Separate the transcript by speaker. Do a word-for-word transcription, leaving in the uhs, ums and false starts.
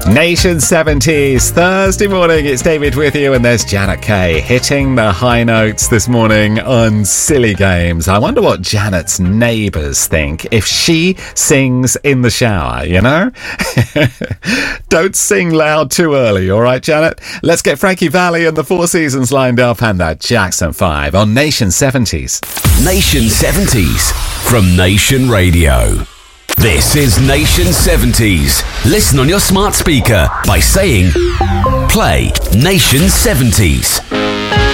Speaker 1: Nation seventies, Thursday morning, it's David with you, and there's Janet Kay hitting the high notes this morning on Silly Games. I wonder what Janet's neighbours think if she sings in the shower, you know? Don't sing loud too early, all right, Janet? Let's get Frankie Valli and the Four Seasons lined up and that Jackson five on Nation seventies.
Speaker 2: Nation seventies from Nation Radio. This is Nation seventies. Listen on your smart speaker by saying, play Nation seventies.